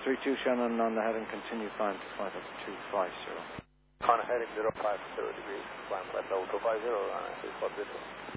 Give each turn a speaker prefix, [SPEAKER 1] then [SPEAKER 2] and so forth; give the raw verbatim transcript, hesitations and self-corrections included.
[SPEAKER 1] three two Shannon on the heading, continue climb to flight level two five zero.
[SPEAKER 2] On heading zero five zero degrees, climb flight level two five zero, uh, please spot this one.